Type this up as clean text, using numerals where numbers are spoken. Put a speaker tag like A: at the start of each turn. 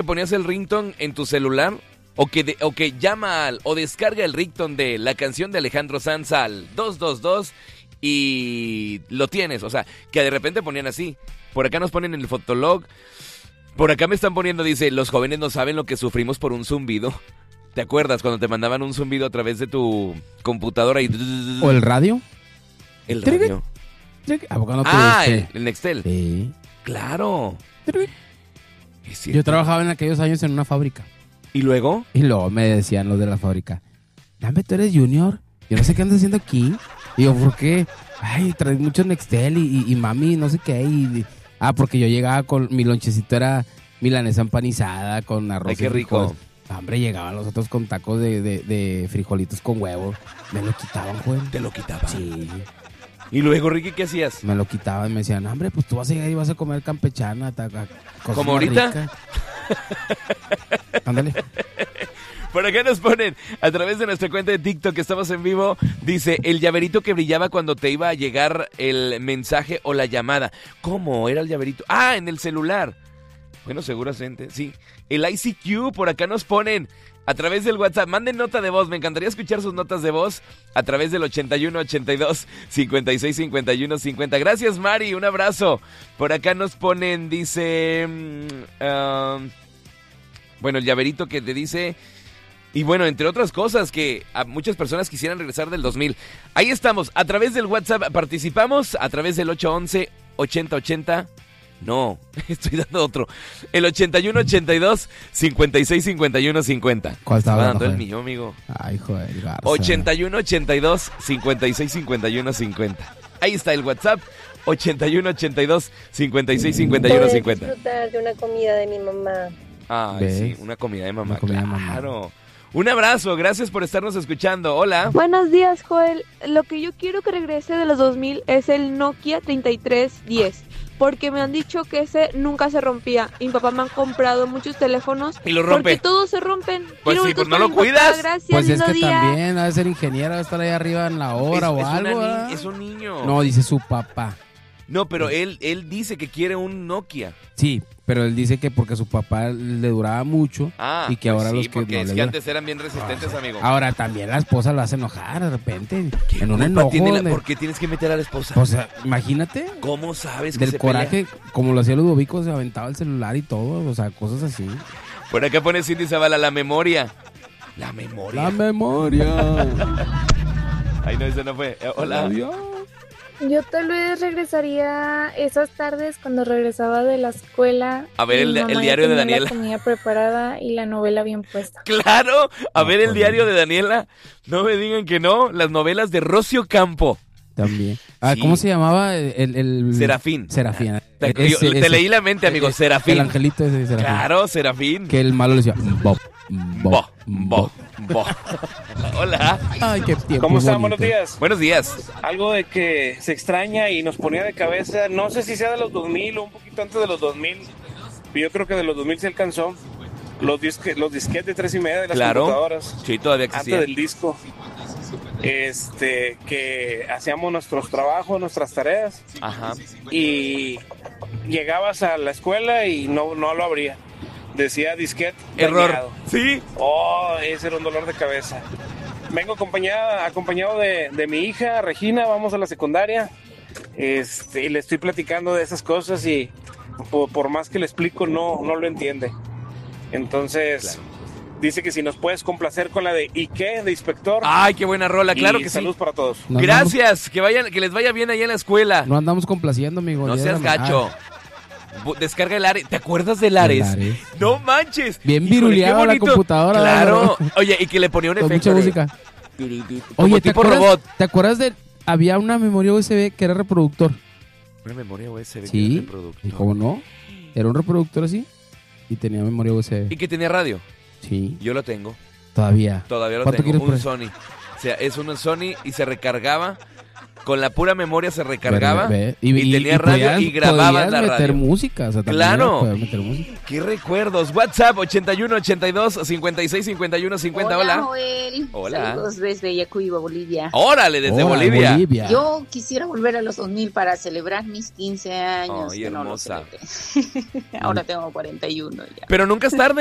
A: ponías el ringtone en tu celular o que llama o descarga el ringtone de la canción de Alejandro Sanz al 222 y lo tienes? O sea, que de repente ponían así. Por acá nos ponen en el fotolog. Por acá me están poniendo, dice, los jóvenes no saben lo que sufrimos por un zumbido. ¿Te acuerdas cuando te mandaban un zumbido a través de tu computadora?
B: ¿O el radio?
A: El radio.
B: ¿A poco no
A: el Nextel.
B: Sí.
A: Claro.
B: Yo trabajaba en aquellos años en una fábrica.
A: ¿Y luego?
B: Y luego me decían los de la fábrica, dame, tú eres junior, yo no sé qué andas haciendo aquí. Y yo, ¿por qué? Ay, traes mucho Nextel y mami, no sé qué. Porque yo llegaba con mi lonchecito, era milanesa empanizada con arroz.
A: Ay, qué rico.
B: Hombre, llegaban los otros con tacos de frijolitos con huevo. Me lo quitaban, güey.
A: ¿Te lo quitaban?
B: Sí.
A: ¿Y luego, Ricky, qué hacías?
B: Me lo quitaban y me decían, hombre, pues tú vas a llegar y vas a comer campechana.
A: ¿Como ahorita?
B: Ándale.
A: Por acá nos ponen, a través de nuestra cuenta de TikTok, que estamos en vivo, dice, el llaverito que brillaba cuando te iba a llegar el mensaje o la llamada. ¿Cómo era el llaverito? En el celular. Bueno, seguramente, sí. El ICQ, por acá nos ponen, a través del WhatsApp. Manden nota de voz, me encantaría escuchar sus notas de voz a través del 81 82 56 51 50. Gracias, Mari, un abrazo. Por acá nos ponen, dice, bueno, el llaverito que te dice... Y bueno, entre otras cosas que a muchas personas quisieran regresar del 2000. Ahí estamos, a través del WhatsApp participamos, a través del 811-8080. No, estoy dando otro. El 81-82-56-51-50.
B: ¿Cuál estaba
A: dando el mío, amigo?
B: Ay, joder, Garza.
A: 81-82-56-51-50. Ahí está el WhatsApp. 81-82-56-51-50.
C: Disfrutar de una comida de mi mamá.
A: Ay, sí, una comida de mamá, claro. Un abrazo, gracias por estarnos escuchando. Hola.
D: Buenos días, Joel. Lo que yo quiero que regrese de los 2000 es el Nokia 3310. Porque me han dicho que ese nunca se rompía. Y mi papá me han comprado muchos teléfonos.
A: Y lo rompe.
D: Porque todos se rompen.
A: Pues sí, pues no lo cuidas.
D: Gracias,
B: pues es que
D: día.
B: también ha de ser ingeniero, ha de estar ahí arriba en la hora o algo.
A: Es un niño.
B: No, dice su papá.
A: No, pero él dice que quiere un Nokia.
B: Sí, pero él dice que porque a su papá le duraba mucho y que ahora
A: pues
B: los que
A: porque
B: no
A: es
B: le
A: que
B: dura.
A: antes eran bien resistentes, amigo.
B: Ahora también la esposa lo hace enojar de repente.
A: En un enojo. ¿Por qué tienes que meter a la esposa?
B: O sea, imagínate.
A: ¿Cómo sabes que
B: del
A: se
B: coraje,
A: pelea?
B: como lo hacía Ludovico, se aventaba el celular y todo, o sea, cosas así.
A: Por acá pone Cindy Zavala, la memoria. La memoria.
B: La memoria.
A: Ay, no, eso no fue. Hola.
B: Adiós.
C: Yo tal vez regresaría esas tardes cuando regresaba de la escuela.
A: A ver el diario de Daniela.
C: La comida preparada y la novela bien puesta.
A: Claro, a ver el diario de Daniela. No me digan que no, las novelas de Rocio Campo.
B: También.
A: Sí.
B: ¿Cómo se llamaba el
A: Serafín.
B: Serafín.
A: Te leí la mente, amigo, Serafín.
B: El angelito ese de Serafín.
A: Claro, Serafín.
B: Que el malo le decía, Bob.
A: Hola.
B: Ay, qué tiempo.
E: ¿Cómo están?
B: bonito.
E: Buenos días.
A: Buenos días.
E: Algo de que se extraña y nos ponía de cabeza, no sé si sea de los 2000 o un poquito antes de los 2000, pero yo creo que de los 2000 se alcanzó. Los disquetes de 3.5 de las computadoras.
A: Sí, todavía existía.
E: Antes del disco. Que hacíamos nuestros trabajos, nuestras tareas.
A: Ajá.
E: Y llegabas a la escuela y no lo abría. Decía disquete
A: Error.
E: dañado.
A: Sí.
E: Oh, ese era un dolor de cabeza. Vengo acompañado de mi hija, Regina, vamos a la secundaria. Y le estoy platicando de esas cosas y por más que le explico, no lo entiende. Entonces, claro. Dice que si nos puedes complacer con la de ¿y qué? De Inspector.
A: Ay, qué buena rola, claro que sí.
E: Saludos para todos.
B: No
A: Gracias, que les vaya bien allá en la escuela.
B: No andamos complaciendo, amigo.
A: No seas gacho. Descarga el Ares. ¿Te acuerdas del Ares? No manches.
B: Bien viruleado la computadora.
A: Claro. Oye, y que le ponía un efecto.
B: Mucha música.
A: Como
B: oye,
A: tipo robot.
B: ¿Te acuerdas de...? Había una memoria USB que era reproductor.
A: Una memoria USB
B: sí,
A: que era reproductor.
B: ¿Y cómo no? Era un reproductor así y tenía memoria USB.
A: ¿Y que tenía radio?
B: Sí.
A: Yo lo tengo.
B: Todavía
A: Todavía lo
B: ¿Cuánto
A: tengo.
B: quieres
A: Un Sony. O sea, es un Sony y se recargaba con la pura memoria se recargaba
B: Ve.
A: y tenía radio y grababas la
B: meter
A: radio.
B: música, o sea, también
A: Claro.
B: podías meter música.
A: ¡Qué recuerdos! WhatsApp 81 82 56 51 50. Hola.
F: Joel.
A: Hola.
F: Saludos desde Yacuiba, Bolivia.
A: Órale, desde
B: Hola,
A: Bolivia.
F: Yo quisiera volver a los 2000 para celebrar mis 15 años.
A: Ay,
F: que no lo
A: hermosa.
F: celebré. Ahora tengo 41 ya.
A: Pero nunca es tarde.